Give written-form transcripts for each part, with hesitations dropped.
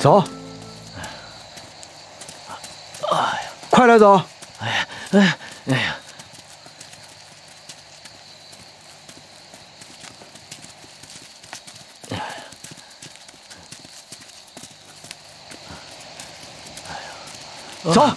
走。 哎呀， 快点走！ 哎呀，哎呀！ 走。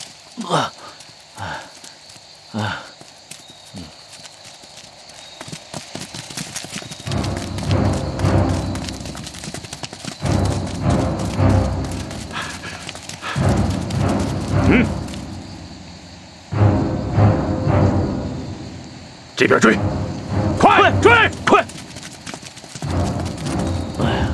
这边追，快追，快！ 哎呀，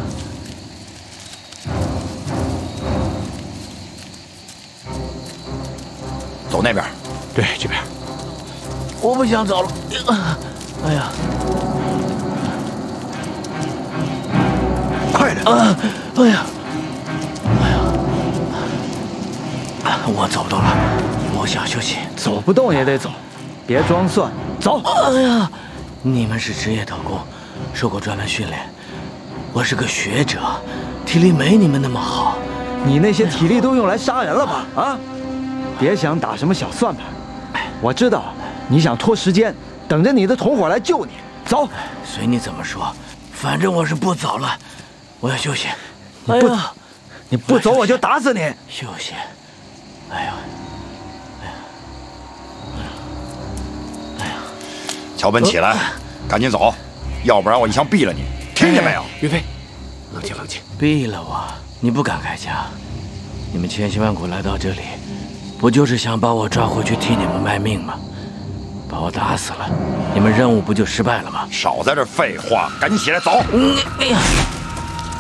走那边。 对，这边。 我不想走了。哎呀， 快点！ 哎呀，我走不动了，我想休息。 走不动也得走，别装蒜，走！ 哎呀，你们是职业特工，受过专门训练，我是个学者，体力没你们那么好。 你那些体力都用来杀人了吧？啊！别想打什么小算盘。我知道你想拖时间，等着你的同伙来救你。走， 随你怎么说，反正我是不走了，我要休息。 你不走我就打死你！ 休息。哎呀， 乔本，起来，赶紧走，要不然我一枪毙了你，听见没有？ 于飞，冷静冷静。 毙了我，你不敢开枪。你们千辛万苦来到这里，不就是想把我抓回去替你们卖命吗？把我打死了，你们任务不就失败了吗？ 少在这废话，赶紧起来走！ 哎呀！